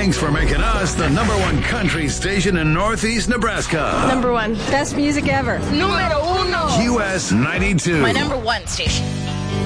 Thanks for making us the #1 country station in Northeast Nebraska. #1. Best music ever. Número uno. US 92. My #1 station.